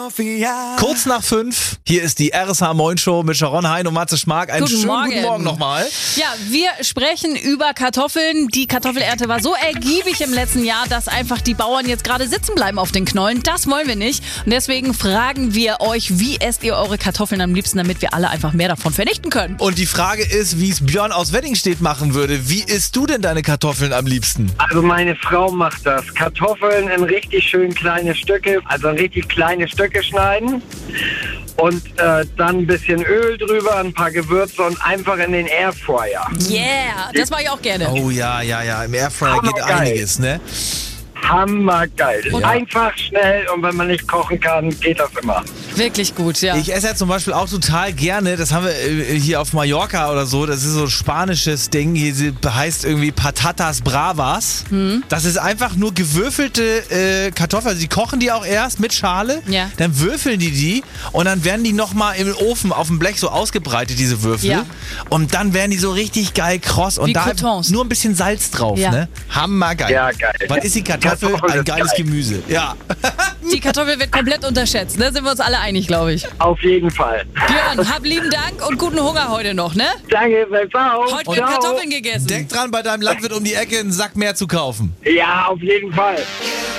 Kurz nach 5, hier ist die RSH Moin Show mit Sharon Hein und Matze Schmark. Einen schönen guten Morgen nochmal. Ja, wir sprechen über Kartoffeln. Die Kartoffelernte war so ergiebig im letzten Jahr, dass einfach die Bauern jetzt gerade sitzen bleiben auf den Knollen. Das wollen wir nicht. Und deswegen fragen wir euch, wie esst ihr eure Kartoffeln am liebsten, damit wir alle einfach mehr davon vernichten können. Und die Frage ist, wie es Björn aus Weddingstedt machen würde. Wie isst du denn deine Kartoffeln am liebsten? Also meine Frau macht das. Kartoffeln in richtig schön kleine Stücke, also in richtig kleine Stücke schneiden und dann ein bisschen Öl drüber, ein paar Gewürze und einfach in den Airfryer. Yeah, das mache ich auch gerne. Oh ja, im Airfryer geht einiges, ne? Hammergeil. Ja. Einfach, schnell und wenn man nicht kochen kann, geht das immer. Wirklich gut, ja. Ich esse ja zum Beispiel auch total gerne, das haben wir hier auf Mallorca oder so, das ist so ein spanisches Ding, hier heißt irgendwie Patatas Bravas. Das ist einfach nur gewürfelte Kartoffeln, also die kochen die auch erst mit Schale, dann würfeln die und dann werden die nochmal im Ofen auf dem Blech so ausgebreitet, diese Würfel. Und dann werden die so richtig geil kross und wie da Croutons. nur ein bisschen Salz drauf, ne? Hammergeil. Ja, geil. Was ist die Kartoffel? Ein geiles Gemüse. Ja. Die Kartoffel wird komplett unterschätzt, ne? Sind wir uns alle einig, glaube ich. Auf jeden Fall. Björn, hab lieben Dank und guten Hunger heute noch, ne? Danke, selbst auch. Heute wird Kartoffeln gegessen. Denk dran, bei deinem Landwirt um die Ecke einen Sack mehr zu kaufen. Ja, auf jeden Fall.